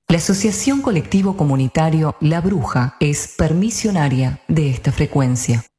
La Asociación Colectivo Comunitario La Bruja es permisionaria de esta frecuencia.